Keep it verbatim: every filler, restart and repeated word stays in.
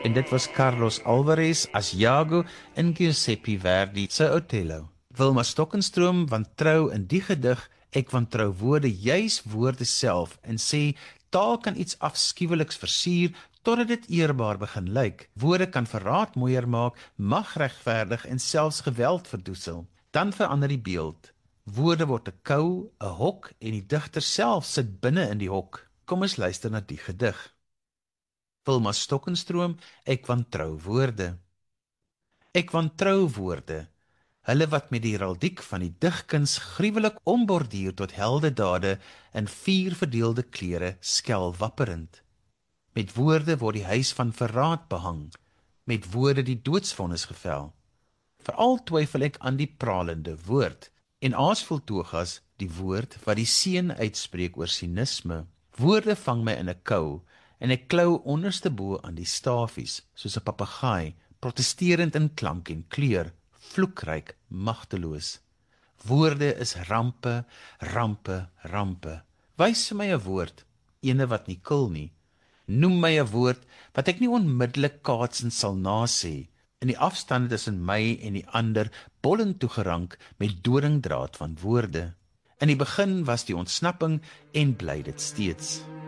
En dit was Carlos Alvarez as Iago in Giuseppe Verdi se Otello. Wilma Stokkenstroom wantrou in die gedig Ek wantrou woorde juis woorde self en sê taal kan iets afskuweliks versier totdat dit eerbaar begin lyk. Woorde kan verraad mooier maak, mag regverdig en selfs geweld verdoesel. Dan verander die beeld. Woorde word 'n kou, 'n hok en die digter self sit binne in die hok. Kom ons luister na die gedig. Wilma Stokkenstroom, Ek wantrou woorde. Ek wantrou woorde, hulle wat met die heraldiek van die digkuns gruwelik omborduur tot heldedade in vier verdeelde kleure skel wapperend. Met woorde word die huis van verraad behang, met woorde die doodsvonnis gevel. Veral twyfel ek aan die pralende woord, en aasvoltogas die woord wat die seën uitspreek oor sinisme. Woorde vang my in 'n kou, en ek klou onderste bo aan die stafies, soos 'n papegaai, protesterend in klank en kleur, vloekryk, magteloos. Woorde is rampe, rampe, rampe. Wys my 'n woord, ene wat nie kil nie. Noem my 'n woord wat ek nie onmiddellik kaatsend sal nasê, in die afstand tussen my en die ander bollend toegerank met doringdraad van woorde. In die begin was die ontsnapping en bly dit steeds.